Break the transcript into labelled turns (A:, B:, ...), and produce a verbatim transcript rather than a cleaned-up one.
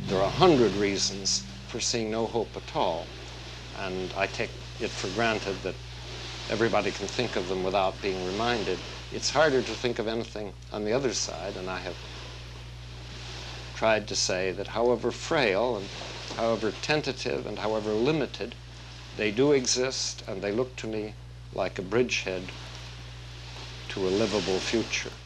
A: there are a hundred reasons for seeing no hope at all. And I take it for granted that everybody can think of them without being reminded. It's harder to think of anything on the other side, and I have tried to say that however frail and however tentative and however limited, they do exist, and they look to me like a bridgehead to a livable future.